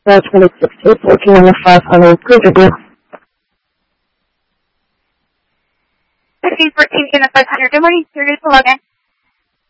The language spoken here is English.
26 14 on the 500. Good to do. 1514 in the 500. Good morning. You're good to log in.